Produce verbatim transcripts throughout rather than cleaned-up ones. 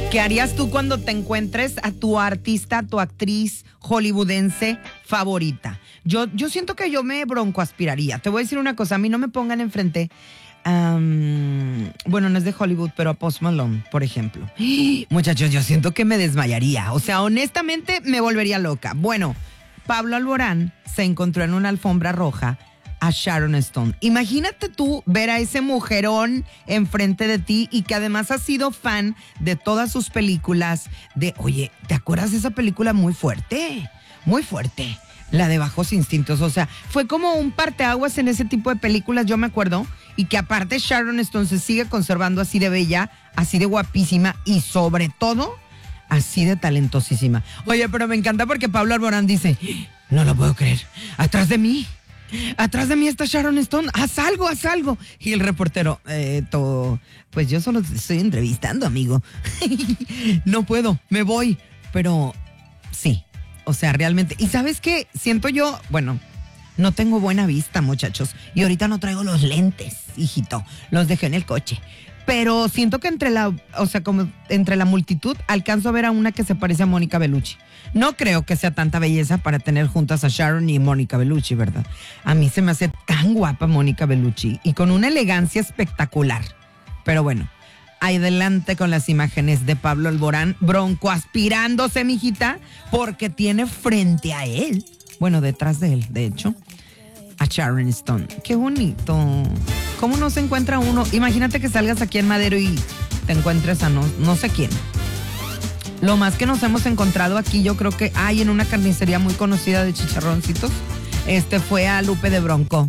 ¿Qué harías tú cuando te encuentres a tu artista, a tu actriz hollywoodense favorita? Yo, yo siento que yo me broncoaspiraría. Te voy a decir una cosa, a mí no me pongan enfrente. Um, bueno, no es de Hollywood, pero a Post Malone, por ejemplo. Muchachos, yo siento que me desmayaría. O sea, honestamente me volvería loca. Bueno, Pablo Alborán se encontró en una alfombra roja a Sharon Stone. Imagínate tú ver a ese mujerón enfrente de ti y que además has sido fan de todas sus películas. De, oye, ¿te acuerdas de esa película muy fuerte? Muy fuerte. La de Bajos Instintos. O sea, fue como un parteaguas en ese tipo de películas, yo me acuerdo. Y que aparte Sharon Stone se sigue conservando así de bella, así de guapísima y sobre todo, así de talentosísima. Oye, pero me encanta porque Pablo Alborán dice, no lo puedo creer, atrás de mí, atrás de mí está Sharon Stone, haz algo, haz algo. Y el reportero, eh, todo, pues yo solo te estoy entrevistando, amigo. No puedo, me voy. Pero sí, o sea, realmente. ¿Y sabes qué? Siento yo, bueno, no tengo buena vista, muchachos. Y ahorita no traigo los lentes, hijito. Los dejé en el coche. Pero siento que entre la, o sea, como entre la multitud alcanzo a ver a una que se parece a Mónica Bellucci. No creo que sea tanta belleza para tener juntas a Sharon y Mónica Bellucci, ¿verdad? A mí se me hace tan guapa Mónica Bellucci y con una elegancia espectacular. Pero bueno, adelante con las imágenes de Pablo Alborán, bronco aspirándose, mijita, porque tiene frente a él, bueno, detrás de él, de hecho, a Sharon Stone. ¡Qué bonito! ¿Cómo no se encuentra uno? Imagínate que salgas aquí en Madero y te encuentres a no, no sé quién. Lo más que nos hemos encontrado aquí, yo creo que hay en una carnicería muy conocida de chicharroncitos, este fue a Lupe de Bronco.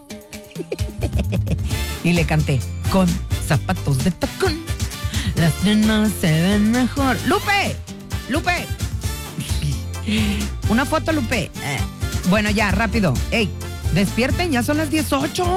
Y le canté, con zapatos de tacón, las nenas se ven mejor. ¡Lupe! ¡Lupe! Una foto, Lupe. Eh, bueno, ya, rápido. ¡Ey! Despierten, ya son las dieciocho.